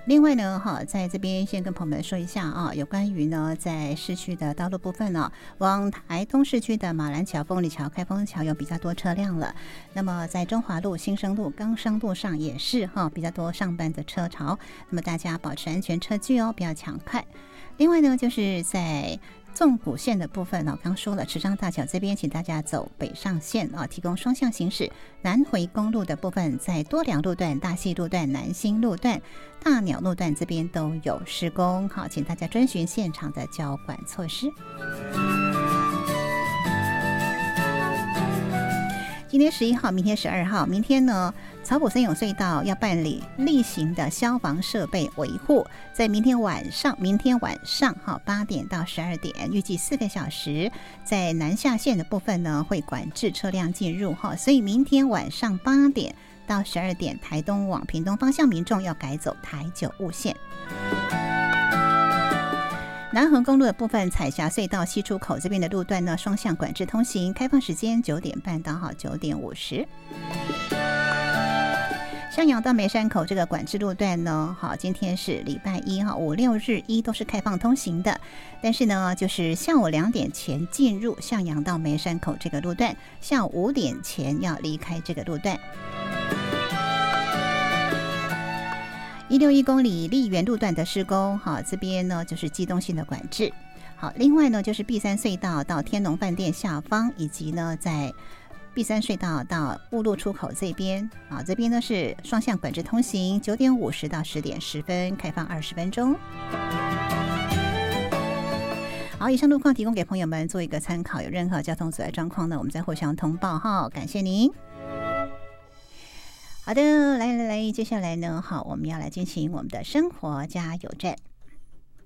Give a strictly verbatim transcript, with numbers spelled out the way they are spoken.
另外呢，哈，在这边先跟朋友们说一下啊，有关于呢，在市区的道路部分呢、哦，往台东市区的马兰桥、丰里桥、开封桥有比较多车辆了。那么在中华路、新生路、冈山路上也是哈，比较多上班的车潮。那么大家保持安全车距哦，不要抢快。另外呢，就是在纵谷线的部分呢，刚说了，池上大桥这边，请大家走北上线啊，提供双向行驶。南回公路的部分，在多良路段、大溪路段、南新路段、大鸟路段这边都有施工，好，请大家遵循现场的交管措施。今天十一号，明天十二号，明天呢，草埔森永隧道要办理例行的消防设备维护，在明天晚上，明天晚上哈八点到十二点，预计四个小时，在南下线的部分呢会管制车辆进入哈，所以明天晚上八点到十二点，台东往屏东方向民众要改走台九雾线。南横公路的部分，彩霞隧道西出口这边的路段呢，双向管制通行，开放时间九点半到好九点五十。向阳到梅山口这个管制路段呢，好，今天是礼拜一哈，五六日一都是开放通行的，但是呢，就是下午两点前进入向阳到梅山口这个路段，下午五点前要离开这个路段。一六一公里丽园路段的施工，好，这边呢就是机动性的管制。好，另外呢就是碧山隧道到天龙饭店下方，以及呢在碧山隧道到雾路出口这边，啊，这边呢是双向管制通行，九点五十到十点十分开放二十分钟。好，以上路况提供给朋友们做一个参考，有任何交通阻碍状况呢，我们再互相通报哈，感谢您。好的，来来来，接下来呢，好，我们要来进行我们的生活加油站。